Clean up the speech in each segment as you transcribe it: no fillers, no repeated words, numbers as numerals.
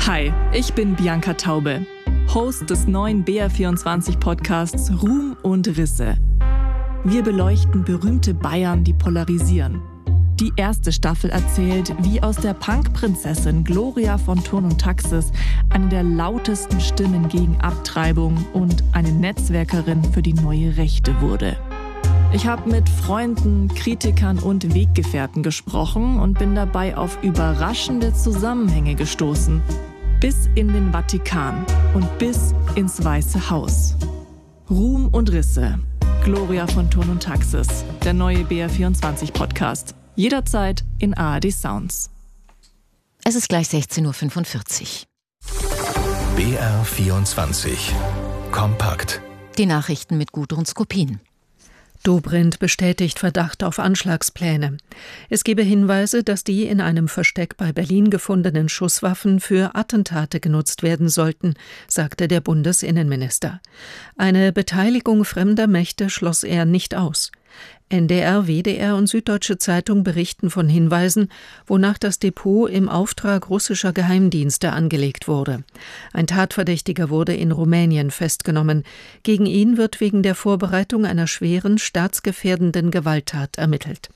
Hi, ich bin Bianca Taube, Host des neuen BR24-Podcasts Ruhm und Risse. Wir beleuchten berühmte Bayern, die polarisieren. Die erste Staffel erzählt, wie aus der Punk-Prinzessin Gloria von Thurn und Taxis eine der lautesten Stimmen gegen Abtreibung und eine Netzwerkerin für die neue Rechte wurde. Ich habe mit Freunden, Kritikern und Weggefährten gesprochen und bin dabei auf überraschende Zusammenhänge gestoßen. Bis in den Vatikan und bis ins Weiße Haus. Ruhm und Risse. Gloria von Thurn und Taxis. Der neue BR24-Podcast. Jederzeit in ARD Sounds. Es ist gleich 16.45 Uhr. BR24 Kompakt. Die Nachrichten mit Gudrun Skopin. Dobrindt bestätigt Verdacht auf Anschlagspläne. Es gebe Hinweise, dass die in einem Versteck bei Berlin gefundenen Schusswaffen für Attentate genutzt werden sollten, sagte der Bundesinnenminister. Eine Beteiligung fremder Mächte schloss er nicht aus. NDR, WDR und Süddeutsche Zeitung berichten von Hinweisen, wonach das Depot im Auftrag russischer Geheimdienste angelegt wurde. Ein Tatverdächtiger wurde in Rumänien festgenommen. Gegen ihn wird wegen der Vorbereitung einer schweren, staatsgefährdenden Gewalttat ermittelt.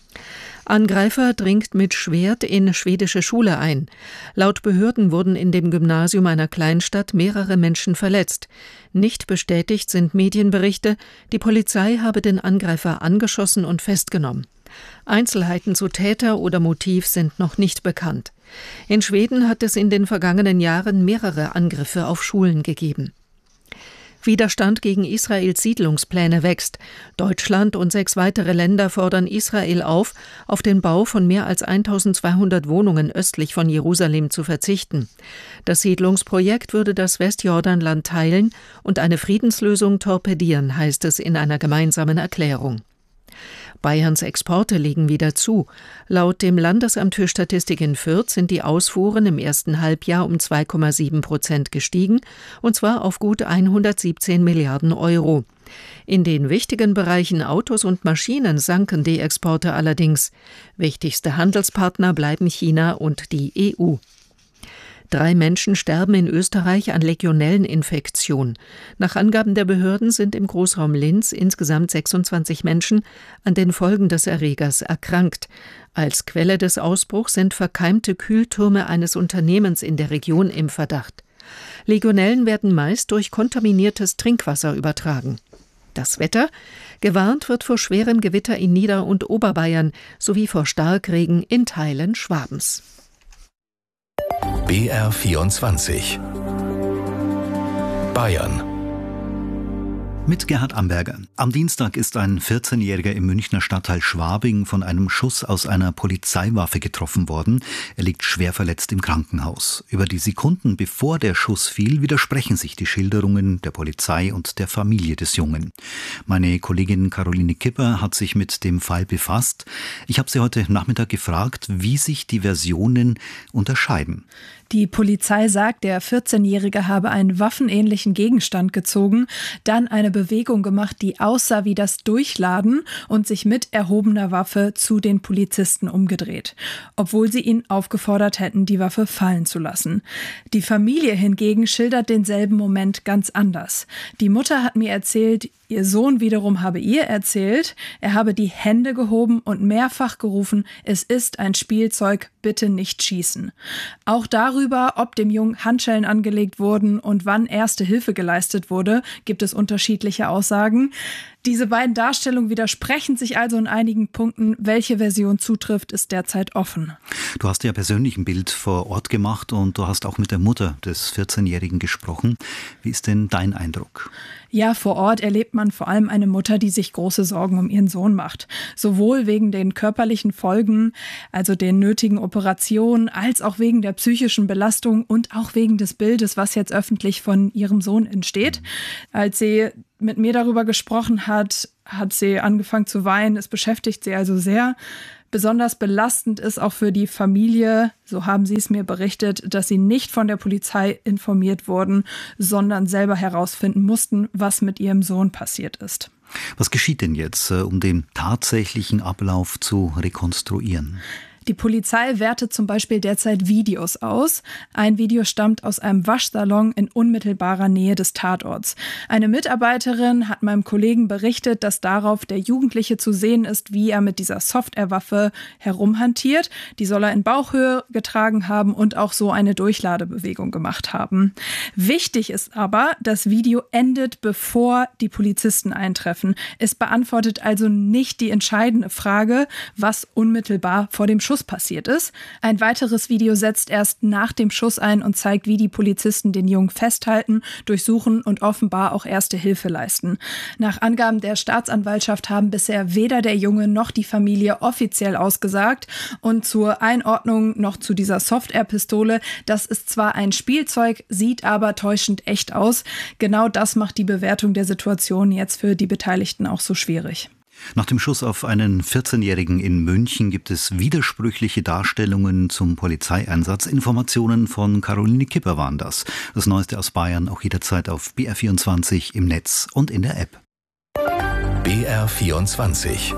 Angreifer dringt mit Schwert in schwedische Schule ein. Laut Behörden wurden in dem Gymnasium einer Kleinstadt mehrere Menschen verletzt. Nicht bestätigt sind Medienberichte, die Polizei habe den Angreifer angeschossen und festgenommen. Einzelheiten zu Täter oder Motiv sind noch nicht bekannt. In Schweden hat es in den vergangenen Jahren mehrere Angriffe auf Schulen gegeben. Widerstand gegen Israels Siedlungspläne wächst. Deutschland und 6 weitere Länder fordern Israel auf den Bau von mehr als 1200 Wohnungen östlich von Jerusalem zu verzichten. Das Siedlungsprojekt würde das Westjordanland teilen und eine Friedenslösung torpedieren, heißt es in einer gemeinsamen Erklärung. Bayerns Exporte legen wieder zu. Laut dem Landesamt für Statistik in Fürth sind die Ausfuhren im ersten Halbjahr um 2,7% gestiegen, und zwar auf gut 117 Milliarden Euro. In den wichtigen Bereichen Autos und Maschinen sanken die Exporte allerdings. Wichtigste Handelspartner bleiben China und die EU. 3 Menschen sterben in Österreich an Legionelleninfektion. Nach Angaben der Behörden sind im Großraum Linz insgesamt 26 Menschen an den Folgen des Erregers erkrankt. Als Quelle des Ausbruchs sind verkeimte Kühltürme eines Unternehmens in der Region im Verdacht. Legionellen werden meist durch kontaminiertes Trinkwasser übertragen. Das Wetter? Gewarnt wird vor schwerem Gewitter in Nieder- und Oberbayern sowie vor Starkregen in Teilen Schwabens. BR24 Bayern. Mit Gerhard Amberger. Am Dienstag ist ein 14-Jähriger im Münchner Stadtteil Schwabing von einem Schuss aus einer Polizeiwaffe getroffen worden. Er liegt schwer verletzt im Krankenhaus. Über die Sekunden, bevor der Schuss fiel, widersprechen sich die Schilderungen der Polizei und der Familie des Jungen. Meine Kollegin Caroline Kipper hat sich mit dem Fall befasst. Ich habe sie heute Nachmittag gefragt, wie sich die Versionen unterscheiden. Die Polizei sagt, der 14-Jährige habe einen waffenähnlichen Gegenstand gezogen, dann eine Bewegung gemacht, die aussah wie das Durchladen und sich mit erhobener Waffe zu den Polizisten umgedreht, obwohl sie ihn aufgefordert hätten, die Waffe fallen zu lassen. Die Familie hingegen schildert denselben Moment ganz anders. Die Mutter hat mir erzählt, ihr Sohn wiederum habe ihr erzählt, er habe die Hände gehoben und mehrfach gerufen, es ist ein Spielzeug, bitte nicht schießen. Auch darüber, ob dem Jungen Handschellen angelegt wurden und wann erste Hilfe geleistet wurde, gibt es unterschiedliche Aussagen. Diese beiden Darstellungen widersprechen sich also in einigen Punkten. Welche Version zutrifft, ist derzeit offen. Du hast ja persönlich ein Bild vor Ort gemacht und du hast auch mit der Mutter des 14-Jährigen gesprochen. Wie ist denn dein Eindruck? Ja, vor Ort erlebt man vor allem eine Mutter, die sich große Sorgen um ihren Sohn macht. Sowohl wegen den körperlichen Folgen, also den nötigen Operationen, als auch wegen der psychischen Belastung und auch wegen des Bildes, was jetzt öffentlich von ihrem Sohn entsteht. Als sie mit mir darüber gesprochen hat sie angefangen zu weinen. Es beschäftigt sie also sehr. Besonders belastend ist auch für die Familie, so haben sie es mir berichtet, dass sie nicht von der Polizei informiert wurden, sondern selber herausfinden mussten, was mit ihrem Sohn passiert ist. Was geschieht denn jetzt, um den tatsächlichen Ablauf zu rekonstruieren? Die Polizei wertet zum Beispiel derzeit Videos aus. Ein Video stammt aus einem Waschsalon in unmittelbarer Nähe des Tatorts. Eine Mitarbeiterin hat meinem Kollegen berichtet, dass darauf der Jugendliche zu sehen ist, wie er mit dieser Softwarewaffe herumhantiert. Die soll er in Bauchhöhe getragen haben und auch so eine Durchladebewegung gemacht haben. Wichtig ist aber, das Video endet, bevor die Polizisten eintreffen. Es beantwortet also nicht die entscheidende Frage, was unmittelbar vor dem Schuss passiert ist. Ein weiteres Video setzt erst nach dem Schuss ein und zeigt, wie die Polizisten den Jungen festhalten, durchsuchen und offenbar auch erste Hilfe leisten. Nach Angaben der Staatsanwaltschaft haben bisher weder der Junge noch die Familie offiziell ausgesagt. Und zur Einordnung noch zu dieser Software-Pistole. Das ist zwar ein Spielzeug, sieht aber täuschend echt aus. Genau das macht die Bewertung der Situation jetzt für die Beteiligten auch so schwierig. Nach dem Schuss auf einen 14-Jährigen in München gibt es widersprüchliche Darstellungen zum Polizeieinsatz. Informationen von Caroline Kipper waren das. Das Neueste aus Bayern auch jederzeit auf BR24 im Netz und in der App. BR24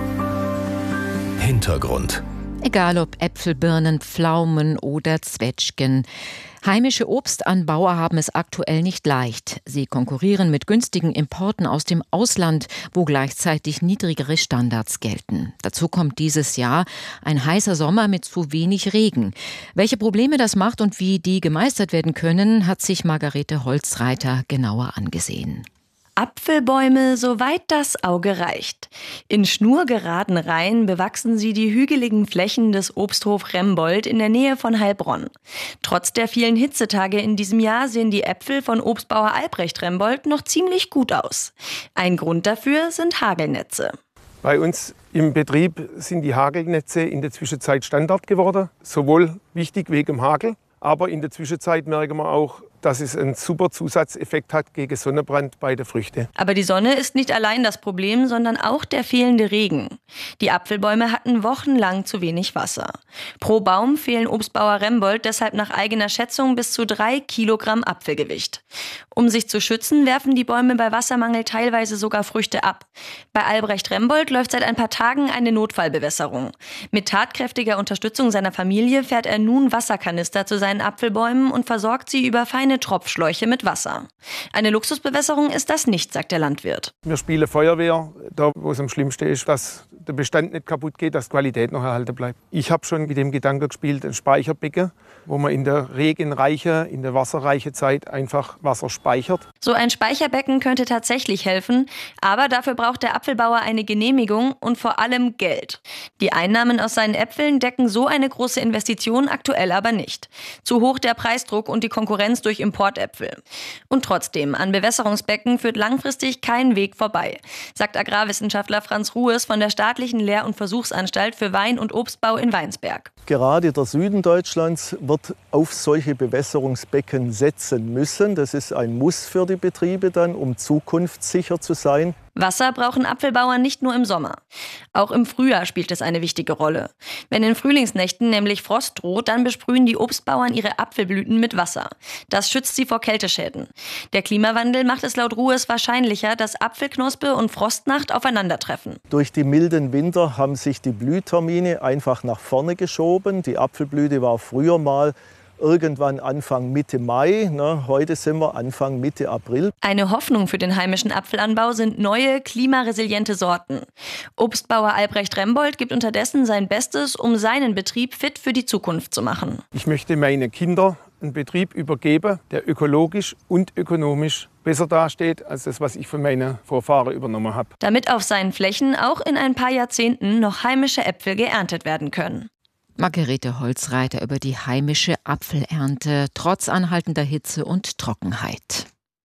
Hintergrund. Egal ob Äpfel, Birnen, Pflaumen oder Zwetschgen. Heimische Obstanbauer haben es aktuell nicht leicht. Sie konkurrieren mit günstigen Importen aus dem Ausland, wo gleichzeitig niedrigere Standards gelten. Dazu kommt dieses Jahr ein heißer Sommer mit zu wenig Regen. Welche Probleme das macht und wie die gemeistert werden können, hat sich Margarete Holzreiter genauer angesehen. Apfelbäume, soweit das Auge reicht. In schnurgeraden Reihen bewachsen sie die hügeligen Flächen des Obsthof Rembold in der Nähe von Heilbronn. Trotz der vielen Hitzetage in diesem Jahr sehen die Äpfel von Obstbauer Albrecht Rembold noch ziemlich gut aus. Ein Grund dafür sind Hagelnetze. Bei uns im Betrieb sind die Hagelnetze in der Zwischenzeit Standard geworden. Sowohl wichtig wegen dem Hagel, aber in der Zwischenzeit merken wir auch, dass es einen super Zusatzeffekt hat gegen Sonnenbrand bei den Früchten. Aber die Sonne ist nicht allein das Problem, sondern auch der fehlende Regen. Die Apfelbäume hatten wochenlang zu wenig Wasser. Pro Baum fehlen Obstbauer Rembold deshalb nach eigener Schätzung bis zu 3 Kilogramm Apfelgewicht. Um sich zu schützen, werfen die Bäume bei Wassermangel teilweise sogar Früchte ab. Bei Albrecht Rembold läuft seit ein paar Tagen eine Notfallbewässerung. Mit tatkräftiger Unterstützung seiner Familie fährt er nun Wasserkanister zu seinen Apfelbäumen und versorgt sie über feine Tropfschläuche mit Wasser. Eine Luxusbewässerung ist das nicht, sagt der Landwirt. Wir spielen Feuerwehr, da wo es am schlimmsten ist, dass der Bestand nicht kaputt geht, dass die Qualität noch erhalten bleibt. Ich habe schon mit dem Gedanken gespielt, ein Speicherbecken, wo man in der regenreichen, in der wasserreichen Zeit einfach Wasser speichert. So ein Speicherbecken könnte tatsächlich helfen, aber dafür braucht der Apfelbauer eine Genehmigung und vor allem Geld. Die Einnahmen aus seinen Äpfeln decken so eine große Investition aktuell aber nicht. Zu hoch der Preisdruck und die Konkurrenz durch Importäpfel. Und trotzdem, an Bewässerungsbecken führt langfristig kein Weg vorbei, sagt Agrarwissenschaftler Franz Ruhes von der Staatlichen Lehr- und Versuchsanstalt für Wein- und Obstbau in Weinsberg. Gerade der Süden Deutschlands wird auf solche Bewässerungsbecken setzen müssen. Das ist ein Muss für die Betriebe dann, um zukunftssicher zu sein. Wasser brauchen Apfelbauern nicht nur im Sommer. Auch im Frühjahr spielt es eine wichtige Rolle. Wenn in Frühlingsnächten nämlich Frost droht, dann besprühen die Obstbauern ihre Apfelblüten mit Wasser. Das schützt sie vor Kälteschäden. Der Klimawandel macht es laut Ruhes wahrscheinlicher, dass Apfelknospe und Frostnacht aufeinandertreffen. Durch die milden Winter haben sich die Blühtermine einfach nach vorne geschoben. Die Apfelblüte war früher mal irgendwann Anfang Mitte Mai, heute sind wir Anfang Mitte April. Eine Hoffnung für den heimischen Apfelanbau sind neue, klimaresiliente Sorten. Obstbauer Albrecht Rembold gibt unterdessen sein Bestes, um seinen Betrieb fit für die Zukunft zu machen. Ich möchte meinen Kindern einen Betrieb übergeben, der ökologisch und ökonomisch besser dasteht als das, was ich von meinen Vorfahren übernommen habe. Damit auf seinen Flächen auch in ein paar Jahrzehnten noch heimische Äpfel geerntet werden können. Margarete Holzreiter über die heimische Apfelernte trotz anhaltender Hitze und Trockenheit.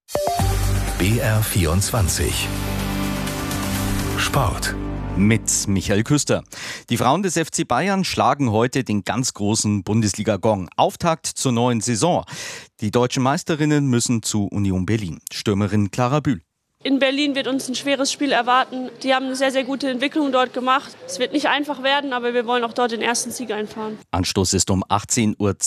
BR24 Sport. Mit Michael Küster. Die Frauen des FC Bayern schlagen heute den ganz großen Bundesliga-Gong. Auftakt zur neuen Saison. Die deutschen Meisterinnen müssen zu Union Berlin. Stürmerin Clara Bühl. In Berlin wird uns ein schweres Spiel erwarten. Die haben eine sehr, sehr gute Entwicklung dort gemacht. Es wird nicht einfach werden, aber wir wollen auch dort den ersten Sieg einfahren. Anstoß ist um 18:10 Uhr.